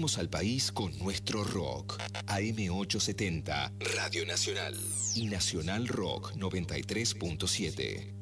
Conectamos al país con nuestro rock. AM870, Radio Nacional. Y Nacional Rock 93.7.